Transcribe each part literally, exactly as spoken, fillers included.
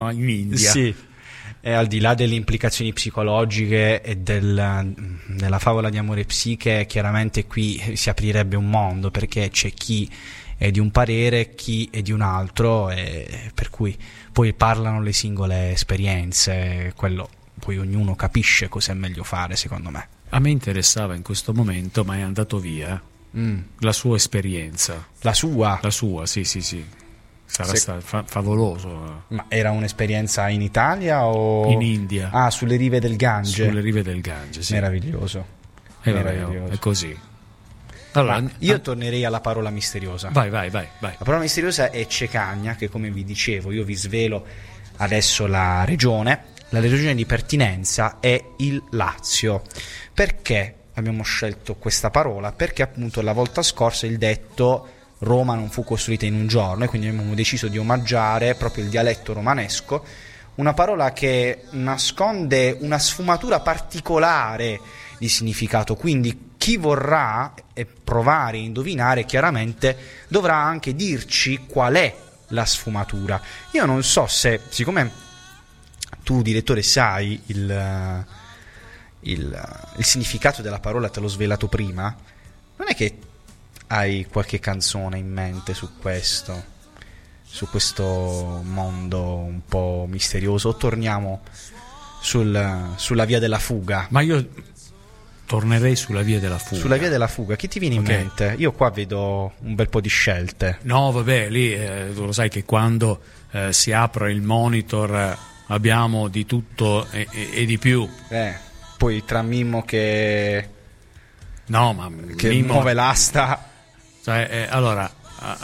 in India. Sì. E al di là delle implicazioni psicologiche e del, della favola di Amore e Psiche, chiaramente qui si aprirebbe un mondo, perché c'è chi è di un parere, chi è di un altro, e per cui poi parlano le singole esperienze, quello poi ognuno capisce cosa è meglio fare, secondo me. A me interessava in questo momento, ma è andato via, mm. la sua esperienza. La sua? La sua, sì, sì, sì. Sarà Se... stato fa- favoloso. Ma era un'esperienza in Italia o in India? Ah, sulle rive del Gange. Sulle rive del Gange, sì. Meraviglioso. Eh, Meraviglioso. Vabbè, è così. Allora, Ma io ah, tornerei alla parola misteriosa. Vai, vai, vai, vai. La parola misteriosa è cecagna, che come vi dicevo, io vi svelo adesso la regione. La regione di pertinenza è il Lazio. Perché abbiamo scelto questa parola? Perché appunto la volta scorsa il detto Roma non fu costruita in un giorno, e quindi abbiamo deciso di omaggiare proprio il dialetto romanesco, una parola che nasconde una sfumatura particolare di significato, quindi chi vorrà provare a indovinare chiaramente dovrà anche dirci qual è la sfumatura. Io non so se, siccome tu direttore sai il, il, il significato della parola, te l'ho svelato prima, non è che hai qualche canzone in mente su questo, su questo mondo un po' misterioso, o torniamo sul, sulla via della fuga? Ma io tornerei sulla via della fuga. Sulla via della fuga, che ti viene in okay. mente? Io qua vedo un bel po' di scelte. No, vabbè, lì eh, tu lo sai che quando eh, si apre il monitor eh, abbiamo di tutto e, e, e di più. Eh, poi tra Mimmo che... No, ma che Mimmo... muove l'asta... Cioè, eh, allora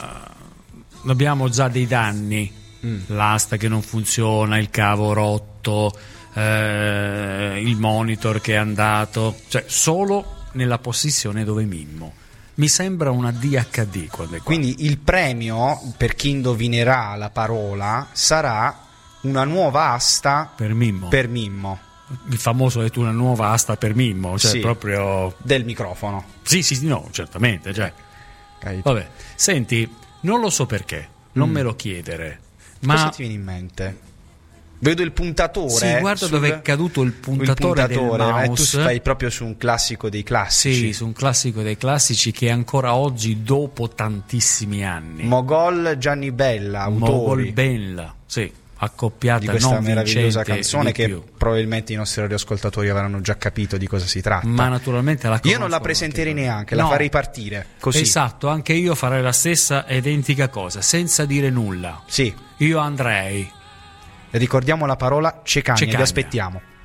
uh, abbiamo già dei danni, mm. l'asta che non funziona, il cavo rotto, eh, il monitor che è andato, cioè solo nella posizione dove Mimmo. Mi sembra una D H D quando è qua. Quindi il premio per chi indovinerà la parola sarà una nuova asta per Mimmo. Per Mimmo. Il famoso è una nuova asta per Mimmo, cioè sì, proprio del microfono. Sì, sì, no, certamente, cioè. Vabbè, senti, non lo so perché, non mm. me lo chiedere. Ma cosa ti viene in mente? Vedo il puntatore. Sì, guarda sul... dove è caduto il puntatore, il puntatore del mouse. Ma tu stai proprio su un classico dei classici. Sì, su un classico dei classici che ancora oggi, dopo tantissimi anni. Mogol Gianni Bella, autori. Mogol Bella, sì, accoppiata di questa non meravigliosa canzone che più. Probabilmente i nostri radioascoltatori avranno già capito di cosa si tratta. Ma naturalmente la io non la presenterei neanche, la no. farei partire così. Esatto, anche io farei la stessa identica cosa, senza dire nulla. Sì. Io andrei. Ricordiamo la parola cecagna, cecagna. Vi aspettiamo.